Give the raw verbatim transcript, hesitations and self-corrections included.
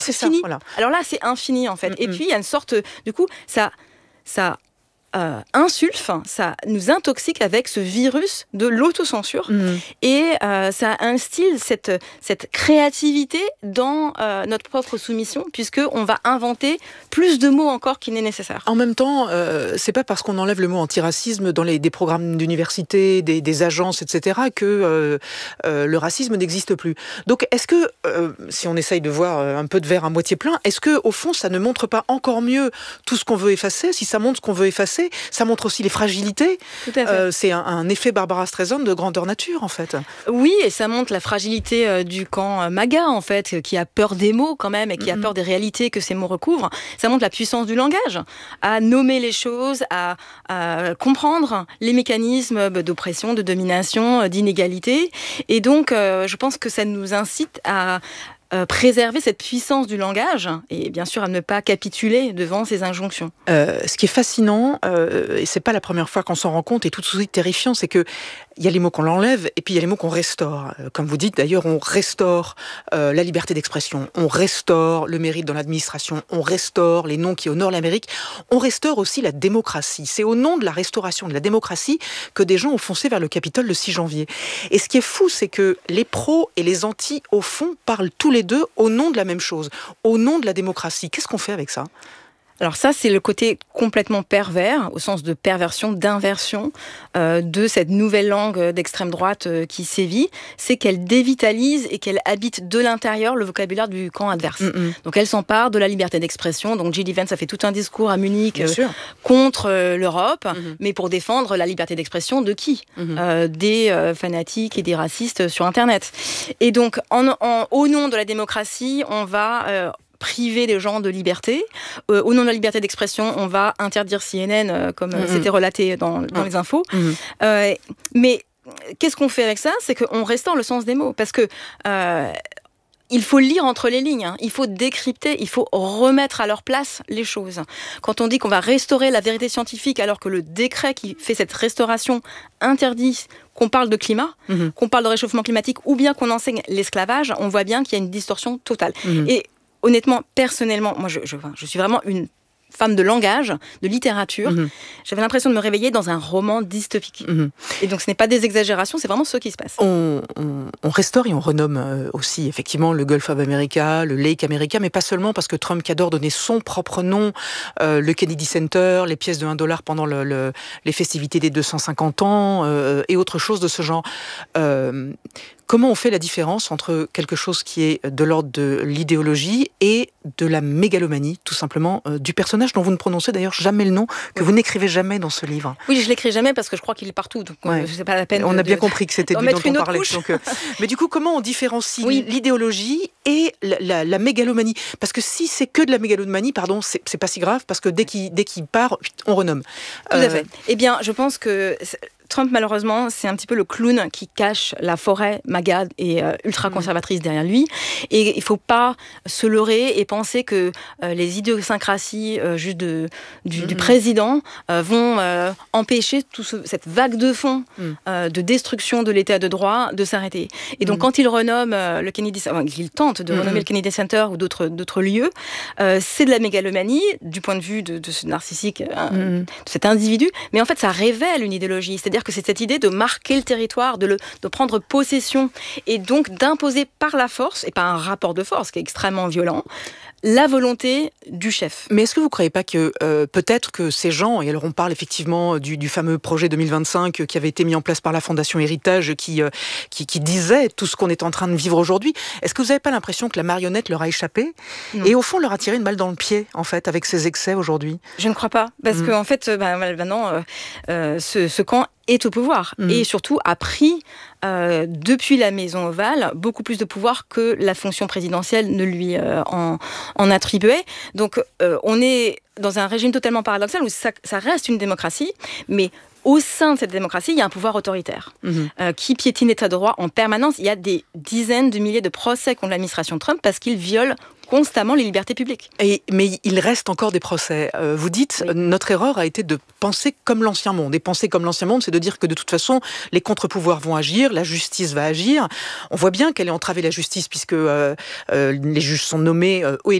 c'est, c'est fini. Ça, voilà. Alors là, c'est infini en fait. Mm-hmm. Et puis il y a une sorte, du coup, ça, ça. Euh, insulfe, ça nous intoxique avec ce virus de l'autocensure mmh. et euh, ça instille cette, cette créativité dans euh, notre propre soumission puisqu'on va inventer plus de mots encore qu'il n'est nécessaire. En même temps, euh, c'est pas parce qu'on enlève le mot antiracisme dans les, des programmes d'université, des, des agences, et cetera que euh, euh, le racisme n'existe plus. Donc est-ce que, euh, si on essaye de voir un peu de verre à moitié plein, est-ce que au fond ça ne montre pas encore mieux tout ce qu'on veut effacer? Si ça montre ce qu'on veut effacer, ça montre aussi les fragilités. Tout à fait. Euh, c'est un, un effet Barbara Streisand de grandeur nature, en fait. Oui, et ça montre la fragilité euh, du camp euh, MAGA, en fait, qui a peur des mots, quand même, et qui mm-hmm. a peur des réalités que ces mots recouvrent. Ça montre la puissance du langage, à nommer les choses, à, à comprendre les mécanismes d'oppression, de domination, d'inégalité. Et donc, euh, je pense que ça nous incite à Euh, préserver cette puissance du langage et bien sûr à ne pas capituler devant ces injonctions. Euh, ce qui est fascinant, euh, et c'est pas la première fois qu'on s'en rend compte, et tout de suite terrifiant, c'est que il y a les mots qu'on l'enlève et puis il y a les mots qu'on restaure. Euh, comme vous dites d'ailleurs, on restaure euh, la liberté d'expression, on restaure le mérite dans l'administration, on restaure les noms qui honorent l'Amérique, on restaure aussi la démocratie. C'est au nom de la restauration de la démocratie que des gens ont foncé vers le Capitole le six janvier. Et ce qui est fou, c'est que les pros et les antis, au fond, parlent tous les deux au nom de la même chose, au nom de la démocratie. Qu'est-ce qu'on fait avec ça ? Alors ça, c'est le côté complètement pervers, au sens de perversion, d'inversion, euh, de cette nouvelle langue d'extrême droite euh, qui sévit, c'est qu'elle dévitalise et qu'elle habite de l'intérieur le vocabulaire du camp adverse. Mm-hmm. Donc elle s'empare de la liberté d'expression. Donc J D Vance a fait tout un discours à Munich euh, contre euh, l'Europe, mm-hmm. mais pour défendre la liberté d'expression de qui ? mm-hmm. euh, Des euh, fanatiques et des racistes sur Internet. Et donc, en, en, au nom de la démocratie, on va... Euh, priver les gens de liberté. Euh, au nom de la liberté d'expression, on va interdire C N N, euh, comme mmh. c'était relaté dans, dans mmh. les infos. Mmh. Euh, mais qu'est-ce qu'on fait avec ça ? C'est qu'on restaure le sens des mots. Parce que... Euh, il faut lire entre les lignes, hein. Il faut décrypter, il faut remettre à leur place les choses. Quand on dit qu'on va restaurer la vérité scientifique alors que le décret qui fait cette restauration interdit qu'on parle de climat, mmh. qu'on parle de réchauffement climatique ou bien qu'on enseigne l'esclavage, on voit bien qu'il y a une distorsion totale. Mmh. Et honnêtement, personnellement, moi je, je, je suis vraiment une femme de langage, de littérature. Mmh. J'avais l'impression de me réveiller dans un roman dystopique. Mmh. Et donc ce n'est pas des exagérations, c'est vraiment ce qui se passe. On, on, on restaure et on renomme aussi effectivement le Gulf of America, le Lake America, mais pas seulement parce que Trump qui adore donner son propre nom, euh, le Kennedy Center, les pièces de un dollar pendant le, le, les festivités des deux cent cinquante ans euh, et autre chose de ce genre. Euh, Comment on fait la différence entre quelque chose qui est de l'ordre de l'idéologie et de la mégalomanie, tout simplement, euh, du personnage dont vous ne prononcez d'ailleurs jamais le nom, que oui. vous n'écrivez jamais dans ce livre ? Oui, je l'écris jamais parce que je crois qu'il est partout, donc ouais. euh, c'est pas la peine. On de, a bien de... compris que c'était lui dont on parlait. Donc, euh... Mais du coup, comment on différencie oui. l'idéologie et la, la, la mégalomanie ? Parce que si c'est que de la mégalomanie, pardon, c'est, c'est pas si grave, parce que dès qu'il, dès qu'il part, on renomme. Tout euh... à fait. Eh bien, je pense que... Trump, malheureusement, c'est un petit peu le clown qui cache la forêt MAGA et euh, ultra-conservatrice mmh. derrière lui. Et il ne faut pas se leurrer et penser que euh, les idiosyncrasies euh, juste de, du, mmh. du président euh, vont euh, empêcher toute ce, cette vague de fond mmh. euh, de destruction de l'état de droit de s'arrêter. Et donc, mmh. quand il renomme euh, le Kennedy, enfin, il tente de mmh. renommer le Kennedy Center ou d'autres, d'autres lieux, euh, c'est de la mégalomanie du point de vue de, de ce narcissique, euh, mmh. de cet individu. Mais en fait, ça révèle une idéologie. C'est-à-dire que c'est cette idée de marquer le territoire, de, le, de prendre possession et donc d'imposer par la force, et par un rapport de force qui est extrêmement violent, la volonté du chef. Mais est-ce que vous ne croyez pas que euh, peut-être que ces gens, et alors on parle effectivement du, du fameux projet deux mille vingt-cinq qui avait été mis en place par la Fondation Héritage, qui, euh, qui, qui disait tout ce qu'on est en train de vivre aujourd'hui, est-ce que vous n'avez pas l'impression que la marionnette leur a échappé non. et au fond leur a tiré une balle dans le pied, en fait, avec ces excès aujourd'hui ? Je ne crois pas, parce mmh. qu'en fait, bah, maintenant, euh, euh, ce, ce camp est au pouvoir mmh. et surtout a pris euh, depuis la Maison Ovale beaucoup plus de pouvoir que la fonction présidentielle ne lui euh, en, en attribuait. Donc euh, on est dans un régime totalement paradoxal où ça, ça reste une démocratie, mais au sein de cette démocratie, il y a un pouvoir autoritaire mmh. euh, qui piétine l'état de droit en permanence. Il y a des dizaines de milliers de procès contre l'administration Trump parce qu'il viole constamment les libertés publiques. Et, mais il reste encore des procès. Euh, vous dites, oui. notre erreur a été de penser comme l'ancien monde. Et penser comme l'ancien monde, c'est de dire que de toute façon, les contre-pouvoirs vont agir, la justice va agir. On voit bien qu'elle est entravée, la justice, puisque euh, euh, les juges sont nommés euh, haut et